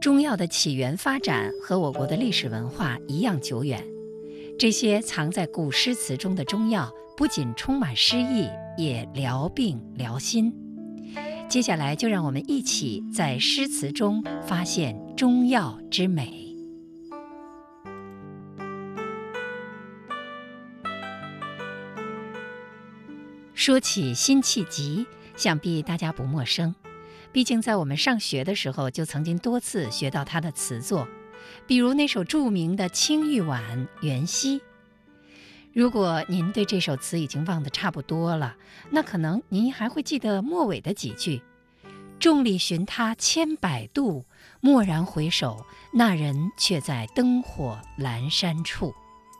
中药的起源发展和我国的历史文化一样久远。这些藏在古诗词中的中药，不仅充满诗意，也疗病疗心。接下来就让我们一起在诗词中发现中药之美。说起辛弃疾，想必大家不陌生，毕竟在我们上学的时候就曾经多次学到他的词作，比如那首著名的《青玉碗·元夕》。如果您对这首词已经忘得差不多了，那可能您还会记得末尾的几句：众里寻他千百度，蓦然回首，那人却在灯火阑珊处。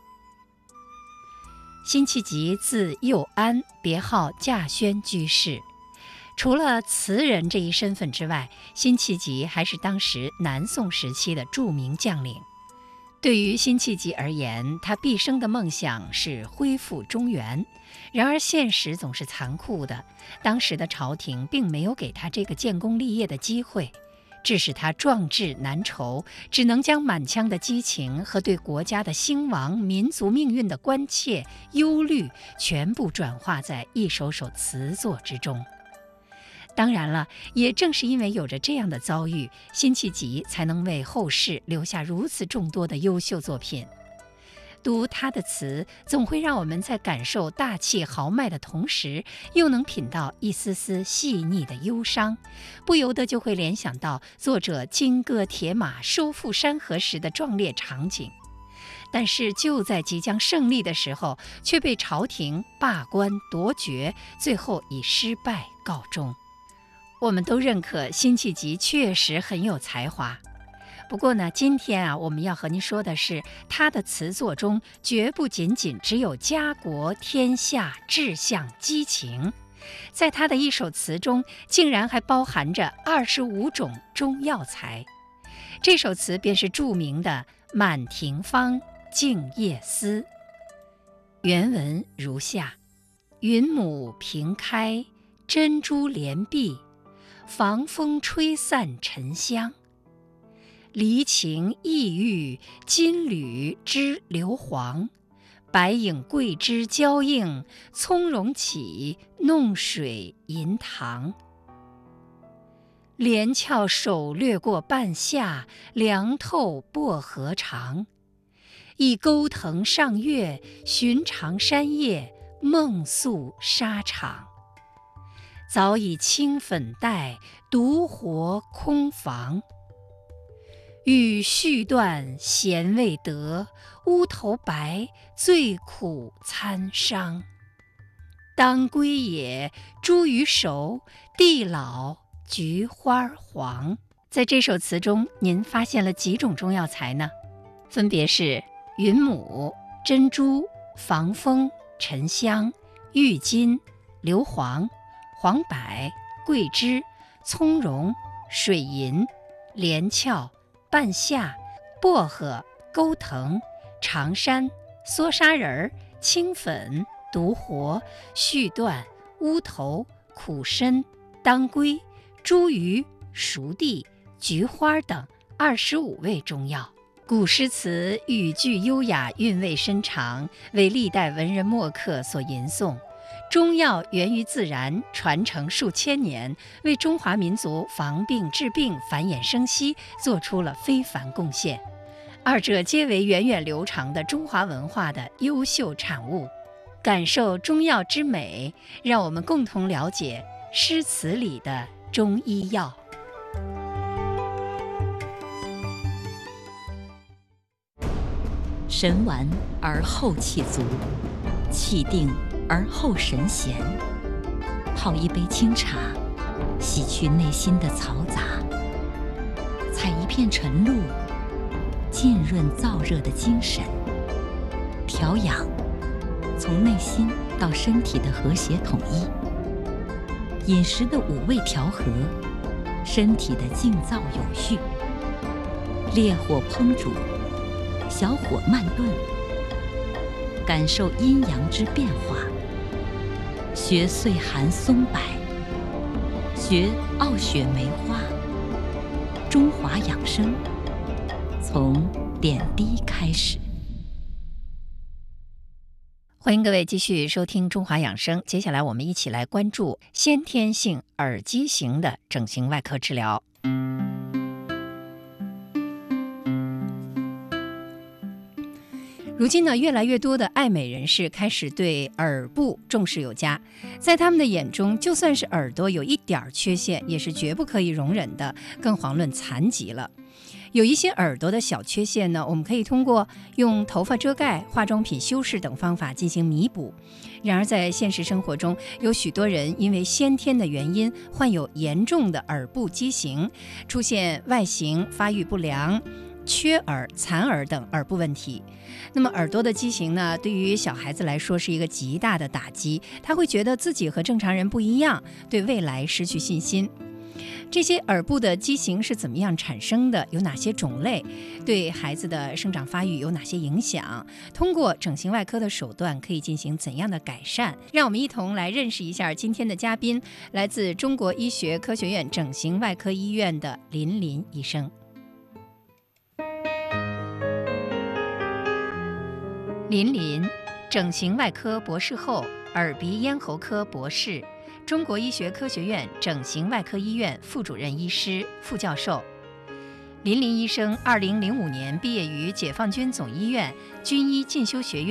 辛弃疾字幼安，别号稼轩居士。除了词人这一身份之外，辛弃疾还是当时南宋时期的著名将领。对于辛弃疾而言，他毕生的梦想是恢复中原。然而现实总是残酷的，当时的朝廷并没有给他这个建功立业的机会，致使他壮志难酬，只能将满腔的激情和对国家的兴亡、民族命运的关切、忧虑，全部转化在一首首词作之中。当然了，也正是因为有着这样的遭遇，辛弃疾才能为后世留下如此众多的优秀作品。读他的词，总会让我们在感受大气豪迈的同时，又能品到一丝丝细腻的忧伤，不由得就会联想到作者金戈铁马收复山河时的壮烈场景。但是就在即将胜利的时候，却被朝廷罢官夺爵，最后以失败告终。我们都认可辛弃疾确实很有才华，不过呢，今天我们要和您说的是，他的词作中绝不仅仅只有家国天下志向激情，在他的一首词中竟然还包含着25种中药材。这首词便是著名的《满庭芳·静夜思》。原文如下：云母屏开，珍珠帘闭，防风吹散沉香。离情意郁，金缕织硫磺。白影桂枝交映，葱茏起，弄水银塘。连翘手掠过半夏，凉透薄荷长。忆钩藤上月，寻常山叶，梦宿沙场。早已青粉黛，独活空房。欲续断弦未得，乌头白，最苦参商。当归也，茱萸熟，地老菊花黄。在这首词中，您发现了几种中药材呢？分别是云母、珍珠、防风、沉香、郁金、硫磺、黄柏、桂枝、葱茏、水银、连翘、半夏、薄荷、钩藤、长山、梭沙仁、青粉、独活、续断、乌头、苦参、当归、茱萸、熟地、菊花等25味中药。古诗词语句优雅，韵味深长，为历代文人墨客所吟诵。中药源于自然，传承数千年，为中华民族防病治病、繁衍生息做出了非凡贡献。二者皆为源远流长的中华文化的优秀产物。感受中药之美，让我们共同了解诗词里的中医药。 神完而后气足，气定而后神闲。泡一杯清茶，洗去内心的嘈杂，采一片晨露，浸润燥热的精神。调养，从内心到身体的和谐统一。饮食的5味调和，身体的静躁有序。烈火烹煮，小火慢炖，感受阴阳之变化。学岁寒松柏，学傲雪梅花。中华华养生，从点滴开始。 欢迎各位继续收听中华养生。接下来我们一起来关注先天性耳畸形的整形外科治疗。如今呢，越来越多的爱美人士开始对耳部重视有加，在他们的眼中，就算是耳朵有一点缺陷，也是绝不可以容忍的，更遑论残疾了。有一些耳朵的小缺陷呢，我们可以通过用头发遮盖、化妆品修饰等方法进行弥补。然而在现实生活中，有许多人因为先天的原因患有严重的耳部畸形，出现外形发育不良、缺耳、残耳等耳部问题。那么耳朵的畸形呢，对于小孩子来说是一个极大的打击，他会觉得自己和正常人不一样，对未来失去信心。这些耳部的畸形是怎么样产生的？有哪些种类？对孩子的生长发育有哪些影响？通过整形外科的手段可以进行怎样的改善？让我们一同来认识一下今天的嘉宾，来自中国医学科学院整形外科医院的林林医生。林林，整形外科博士后，耳鼻咽喉科博士，中国医学科学院整形外科医院副主任医师、副教授。林林医生2005年毕业于解放军总医院军医进修学院